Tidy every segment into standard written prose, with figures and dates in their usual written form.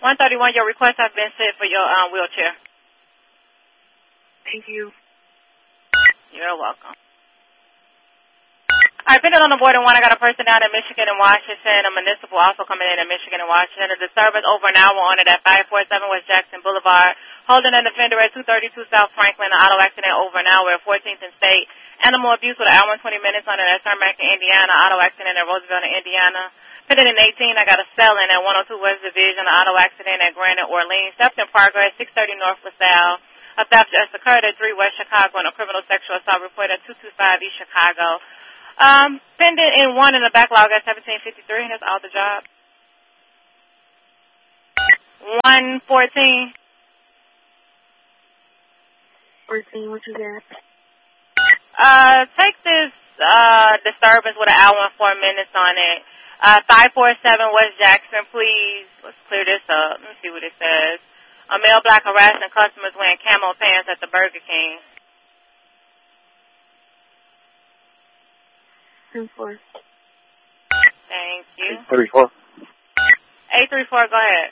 131, your request has been sent for your wheelchair. Thank you. You're welcome. All right, pending on the board and one, I got a person down in Michigan and Washington, a municipal also coming in Michigan and Washington. A disturbance over an hour on it at 547 West Jackson Boulevard, holding an offender at 232 South Franklin, an auto accident over an hour at 14th and State. Animal abuse with an hour and 20 minutes on it at Cermak in Indiana, auto accident at Roosevelt in Indiana. Pending in 18, I got a felon at 102 West Division, an auto accident at Granite, Orleans. Theft in progress, 630 North LaSalle. A theft just occurred at 3 West Chicago and a criminal sexual assault report at 225 East Chicago. Pending in 1 in the backlog at 1753, and that's all the job. 114. 14, what you got? Take this disturbance with an hour and 4 minutes on it. 547 West Jackson, please. Let's clear this up. Let me see what it says. A male black harassing customers wearing camo pants at the Burger King. 10-4. Thank you. 834. 834, go ahead.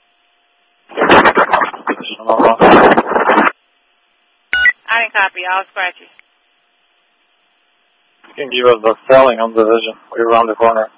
I didn't copy. I'll scratch you. You can give us the selling on the vision. We're around the corner.